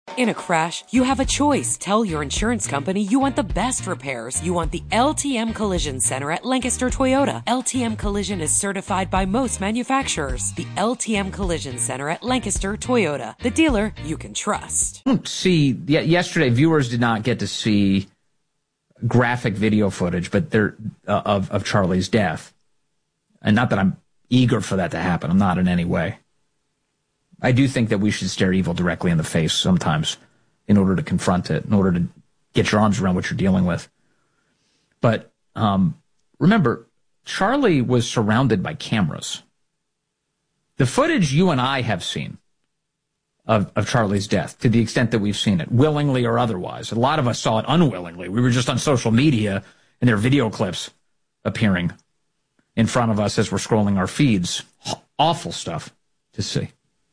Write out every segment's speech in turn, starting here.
In a crash, you have a choice. Tell your insurance company you want the best repairs. You want the LTM Collision Center at Lancaster Toyota. LTM Collision is certified by most manufacturers. The LTM Collision Center at Lancaster Toyota. The dealer you can trust. See, yesterday viewers did not get to see graphic video footage, but of Charlie's death. And not that I'm eager for that to happen. I'm not in any way. I do think that we should stare evil directly in the face sometimes in order to confront it, in order to get your arms around what you're dealing with. But remember, Charlie was surrounded by cameras. The footage you and I have seen of Charlie's death, to the extent that we've seen it, willingly or otherwise. A lot of us saw it unwillingly. We were just on social media, and there are video clips appearing in front of us as we're scrolling our feeds. Awful stuff to see.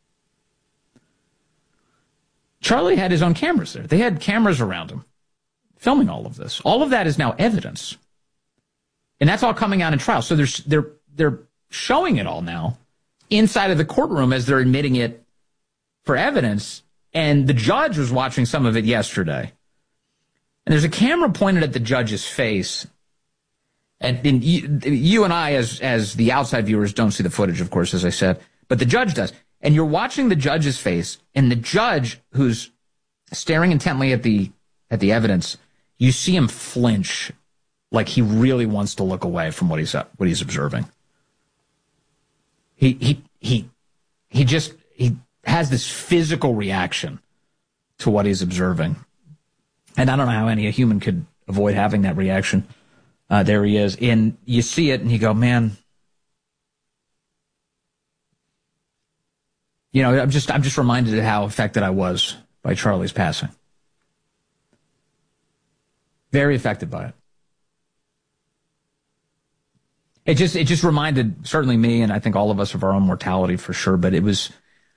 Charlie had his own cameras there. They had cameras around him filming all of this. All of that is now evidence. And that's all coming out in trial. So they're showing it all now inside of the courtroom as they're admitting it for evidence. And the judge was watching some of it yesterday. And there's a camera pointed at the judge's face. And you and I, as the outside viewers, don't see the footage, of course, as I said. But the judge does. And you're watching the judge's face, and the judge, who's staring intently at the evidence, you see him flinch, like he really wants to look away from what he's observing. He has this physical reaction to what he's observing, and I don't know how a human could avoid having that reaction. There he is, and you see it, and you go, man. You know, I'm just reminded of how affected I was by Charlie's passing. Very affected by it. It just reminded certainly me, and I think all of us, of our own mortality for sure. But it was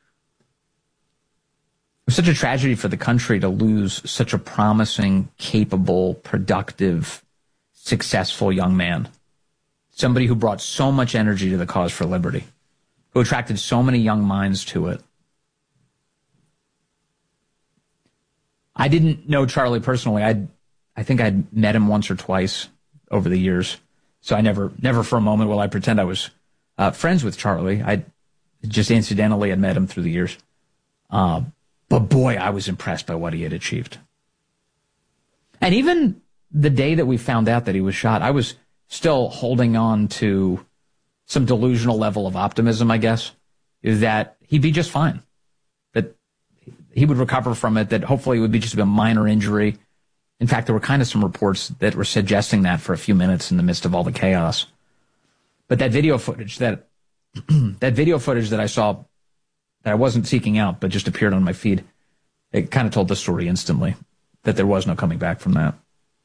such a tragedy for the country to lose such a promising, capable, productive, successful young man. Somebody who brought so much energy to the cause for liberty, who attracted so many young minds to it. I didn't know Charlie personally. I think I'd met him once or twice over the years. So I never for a moment will I pretend I was friends with Charlie. I just incidentally had met him through the years. But boy, I was impressed by what he had achieved. And even the day that we found out that he was shot, I was still holding on to some delusional level of optimism, I guess, is that he'd be just fine, that he would recover from it, that hopefully it would be just a minor injury. In fact, there were kind of some reports that were suggesting that for a few minutes in the midst of all the chaos. But that video footage, that video footage that I saw, that I wasn't seeking out, but just appeared on my feed, it kind of told the story instantly, that there was no coming back from that.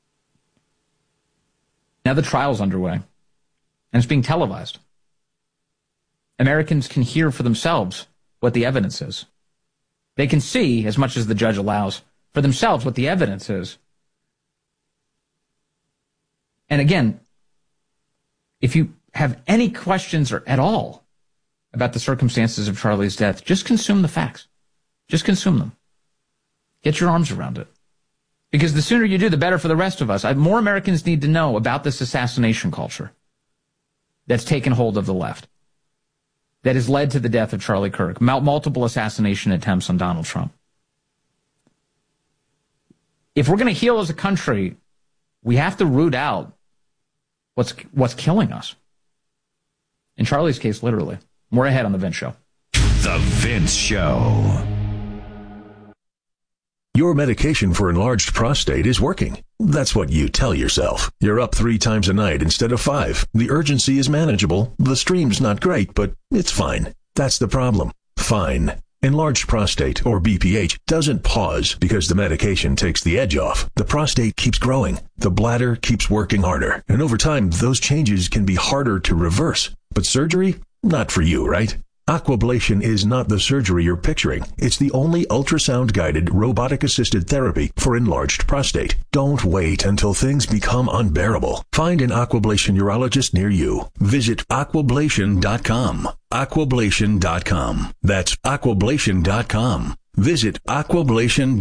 Now the trial's underway, and it's being televised. Americans can hear for themselves what the evidence is. They can see, as much as the judge allows, for themselves what the evidence is. And again, if you have any questions or at all about the circumstances of Charlie's death, just consume the facts. Just consume them. Get your arms around it. Because the sooner you do, the better for the rest of us. More Americans need to know about this assassination culture that's taken hold of the left, that has led to the death of Charlie Kirk, multiple assassination attempts on Donald Trump. If we're going to heal as a country, we have to root out what's killing us. In Charlie's case, literally. More ahead on The Vince Show. The Vince Show. Your medication for enlarged prostate is working. That's what you tell yourself. You're up 3 times a night instead of 5. The urgency is manageable. The stream's not great, but it's fine. That's the problem. Fine. Enlarged prostate, or BPH, doesn't pause because the medication takes the edge off. The prostate keeps growing. The bladder keeps working harder. And over time, those changes can be harder to reverse. But surgery? Not for you, right? Aquablation is not the surgery you're picturing. It's the only ultrasound-guided, robotic-assisted therapy for enlarged prostate. Don't wait until things become unbearable. Find an Aquablation urologist near you. Visit aquablation.com. Aquablation.com. That's aquablation.com. Visit aquablation.com.